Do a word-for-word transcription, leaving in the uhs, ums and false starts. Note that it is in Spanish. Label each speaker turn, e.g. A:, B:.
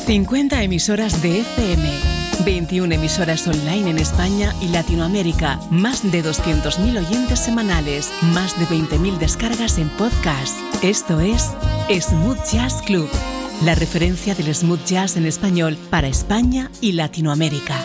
A: cincuenta emisoras de F M, veintiuna emisoras online en España y Latinoamérica, más de doscientos mil oyentes semanales, más de veinte mil descargas en podcast. Esto es Smooth Jazz Club, la referencia del smooth jazz en español para España y Latinoamérica.